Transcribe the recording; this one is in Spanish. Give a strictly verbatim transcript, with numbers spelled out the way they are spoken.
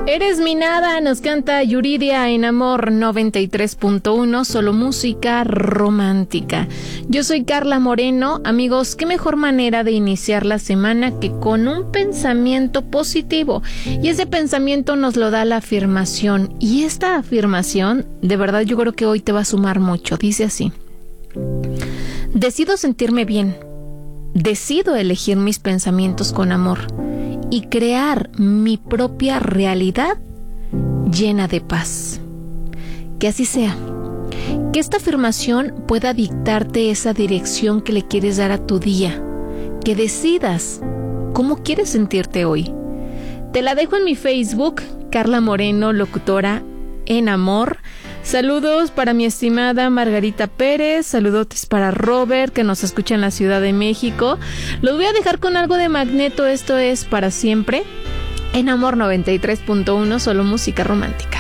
Eres mi nada, nos canta Yuridia en Amor noventa y tres punto uno, solo música romántica. Yo soy Carla Moreno. Amigos, qué mejor manera de iniciar la semana que con un pensamiento positivo. Y ese pensamiento nos lo da la afirmación. Y esta afirmación, de verdad yo creo que hoy te va a sumar mucho. Dice así: decido sentirme bien. Decido elegir mis pensamientos con amor y crear mi propia realidad llena de paz. Que así sea. Que esta afirmación pueda dictarte esa dirección que le quieres dar a tu día. Que decidas cómo quieres sentirte hoy. Te la dejo en mi Facebook, Carla Moreno, locutora en Amor. Saludos para mi estimada Margarita Pérez, saludotes para Robert, que nos escucha en la Ciudad de México. Los voy a dejar con algo de Magneto, esto es Para Siempre, en Amor noventa y tres punto uno, solo música romántica.